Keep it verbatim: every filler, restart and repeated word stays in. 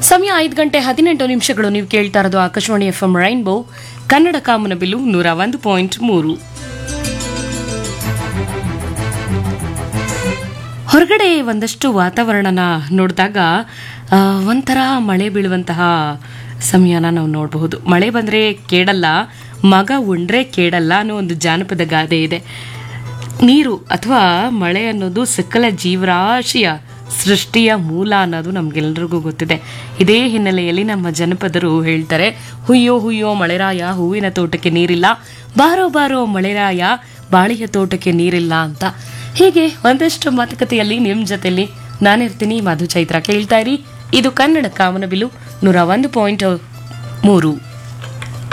ಸಮಯ ಐದು ಗಂಟೆ ಹದಿನೆಂಟು ನಿಮಿಷಗಳು. ನೀವು ಕೇಳ್ತಾ ಇರೋದು Akashvani F M rainbow Kannada ಕಾಮನಬಿಲ್ಲು ನೂರ ಒಂದು ಪಾಯಿಂಟ್ ಮೂರು. ಹೊರಗಡೆ ಒಂದಷ್ಟು ವಾತಾವರಣನ ನೋಡಿದಾಗ ಒಂಥರ ಮಳೆ ಬೀಳುವಂತಹ ಸಮಯನ ನಾವು ನೋಡಬಹುದು. ಮಳೆ ಬಂದರೆ ಕೇಳಲ್ಲ, ಮಗ ಉಂಡ್ರೆ ಕೇಳಲ್ಲ ಅನ್ನೋ ಒಂದು ಜಾನಪದ ಗಾದೆ ಇದೆ. ನೀರು ಅಥವಾ ಮಳೆ ಅನ್ನೋದು ಸಕಲ ಜೀವರಾಶಿಯ ಸೃಷ್ಟಿಯ ಮೂಲ ಅನ್ನೋದು ನಮ್ಗೆಲ್ರಿಗೂ ಗೊತ್ತಿದೆ. ಇದೇ ಹಿನ್ನೆಲೆಯಲ್ಲಿ ನಮ್ಮ ಜನಪದರು ಹೇಳ್ತಾರೆ, ಹುಯ್ಯೋ ಹುಯ್ಯೋ ಮಳೆರಾಯ ಹೂವಿನ ತೋಟಕ್ಕೆ ನೀರಿಲ್ಲ, ಬಾರೋ ಬಾರೋ ಮಳೆರಾಯ ಬಾಳಿಯ ತೋಟಕ್ಕೆ ನೀರಿಲ್ಲ ಅಂತ. ಹೀಗೆ ಒಂದಷ್ಟು ಮಾತುಕತೆಯಲ್ಲಿ ನಿಮ್ಮ ಜೊತೆಯಲ್ಲಿ ನಾನಿರ್ತೀನಿ ಮಧು ಚೈತ್ರ. ಕೇಳ್ತಾ ಇರಿ, ಇದು ಕನ್ನಡ ಕಾಮನಬಿಲ್ಲು ನೂರ ಒಂದು ಪಾಯಿಂಟ್ ಮೂರು.